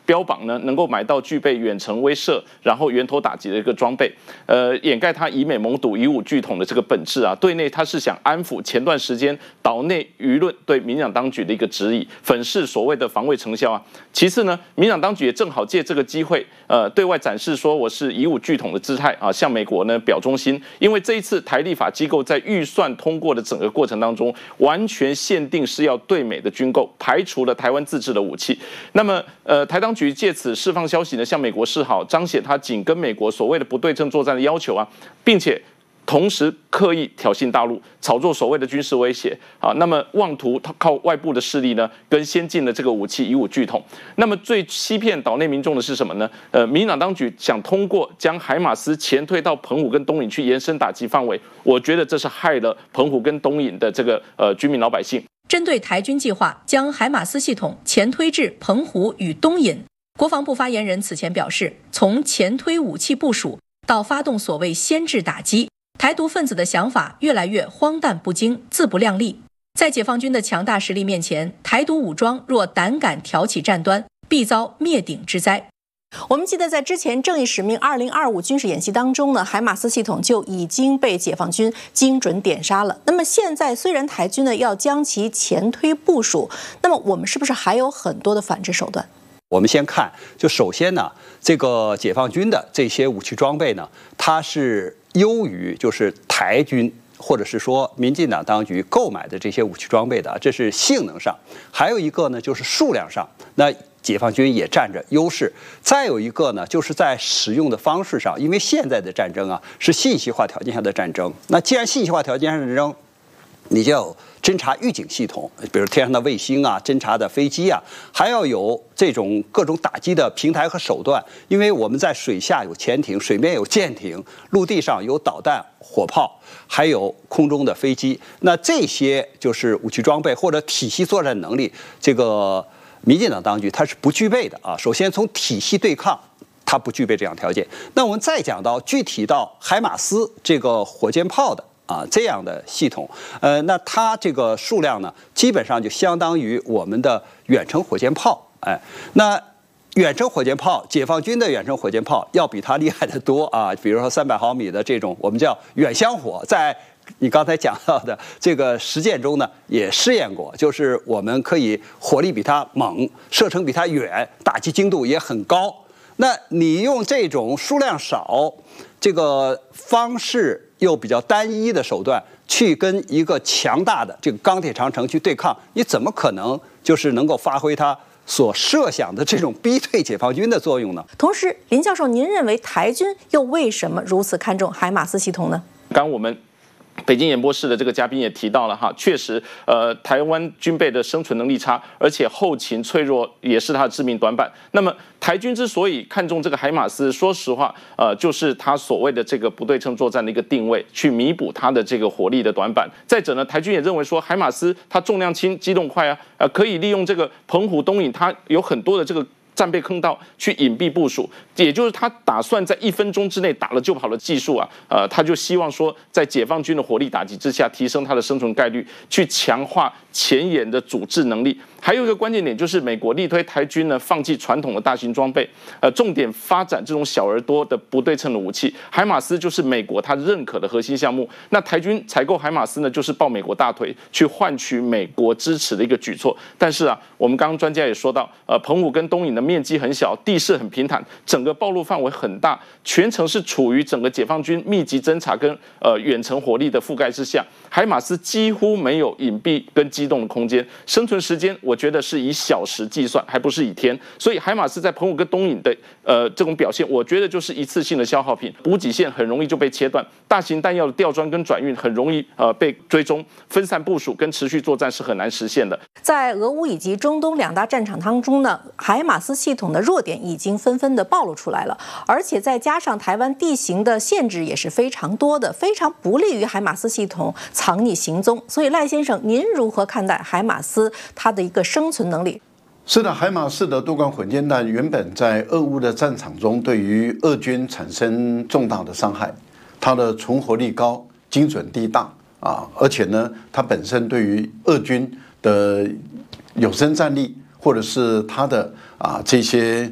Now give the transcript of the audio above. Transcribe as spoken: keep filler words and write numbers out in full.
标榜呢能够买到具备远程威慑，然后源头打击的一个装备，呃，掩盖它以美盟赌、以武拒统的这个本质啊。对内它是想安抚前段时间岛内舆论对民进党当局的一个质疑，粉饰所谓的防卫成效啊。其次呢，民进党当局也正好借这个机会，呃，对外展示说我是以武拒统的姿态啊，向美国呢表忠心。因为这一次台立法机构在预算通过的整个过程当中，完全限定是要对美的军购，排除了台湾自制的武器。那么，呃，台当局借此释放消息呢，向美国示好，彰显他紧跟美国所谓的不对称作战的要求啊，并且同时刻意挑衅大陆，炒作所谓的军事威胁啊。那么妄图靠外部的势力呢，跟先进的这个武器以武拒统。那么最欺骗岛内民众的是什么呢？呃，民进党当局想通过将海马斯前推到澎湖跟东引去延伸打击范围，我觉得这是害了澎湖跟东引的这个呃居民老百姓。 针对台军计划将海马斯系统前推至澎湖与东引，国防部发言人此前表示，从前推武器部署到发动所谓先制打击，台独分子的想法越来越荒诞不经、自不量力。在解放军的强大实力面前，台独武装若胆敢挑起战端，必遭灭顶之灾。 我们记得在之前正义使命二零二五军事演习当中呢，海马斯系统就已经被解放军精准点杀了。那么现在虽然台军呢要将其前推部署，那么我们是不是还有很多的反制手段？ 我们先看，就首先呢，这个解放军的这些武器装备呢，它是优于就是台军或者是说民进党当局购买的这些武器装备的，这是性能上。还有一个呢，就是数量上，那解放军也占着优势。再有一个呢，就是在使用的方式上，因为现在的战争啊是信息化条件下的战争。那既然信息化条件下的战争，你就要有侦察预警系统，比如天上的卫星啊、侦察的飞机啊，还要有这种各种打击的平台和手段。因为我们在水下有潜艇，水面有舰艇，陆地上有导弹、火炮，还有空中的飞机。那这些就是武器装备或者体系作战能力，这个民进党当局它是不具备的啊。首先从体系对抗，它不具备这样条件。那我们再讲到具体到海马斯这个火箭炮的啊这样的系统，呃，那它这个数量呢，基本上就相当于我们的远程火箭炮，哎，那远程火箭炮，解放军的远程火箭炮要比它厉害得多啊。比如说三百毫米的这种，我们叫远香火，在你刚才讲到的这个实践中呢，也试验过，就是我们可以火力比它猛，射程比它远，打击精度也很高。那你用这种数量少、这个方式又比较单一的手段去跟一个强大的这个钢铁长城去对抗，你怎么可能就是能够发挥它所设想的这种逼退解放军的作用呢？ 同时，林教授，您认为台军又为什么如此看重海马斯系统呢？ 刚我们北京演播室的这个嘉宾也提到了哈，确实，呃，台湾军备的生存能力差，而且后勤脆弱也是它的致命短板。那么台军之所以看重这个海马斯，说实话，呃，就是它所谓的这个不对称作战的一个定位，去弥补它的这个火力的短板。再者呢，台军也认为说，海马斯它重量轻、机动快啊，呃，可以利用这个澎湖、东引，它有很多的这个战备坑道去隐蔽部署，也就是他打算在一分钟之内打了就跑的技术啊，呃，他就希望说，在解放军的火力打击之下，提升他的生存概率，去强化前沿的阻滞能力。还有一个关键点就是，美国力推台军呢放弃传统的大型装备，呃，重点发展这种小而多的不对称的武器。海马斯就是美国他认可的核心项目。那台军采购海马斯呢，就是抱美国大腿，去换取美国支持的一个举措。但是啊，我们刚刚专家也说到，呃，澎湖跟东引的面积很小，地势很平坦，整个暴露范围很大，全程是处于整个解放军密集侦察跟呃远程火力的覆盖之下。海马斯几乎没有隐蔽跟机动的空间，生存时间我觉得是以小时计算，还不是以天。所以海马斯在澎湖跟东引的呃这种表现，我觉得就是一次性的消耗品，补给线很容易就被切断，大型弹药的吊装跟转运很容易呃被追踪，分散部署跟持续作战是很难实现的。 在俄乌以及中东两大战场当中呢，海马斯系统的弱点已经纷纷的暴露出来了，而且再加上台湾地形的限制也是非常多的，非常不利于海马斯系统藏匿行踪。所以赖先生，您如何看待海马斯它的一个生存能力？ 是的，海马斯的多管混煎弹原本在俄乌的战场中对于俄军产生重大的伤害，它的存活率高，精准地大啊，而且呢，它本身对于俄军的有生战力或者是它的啊这些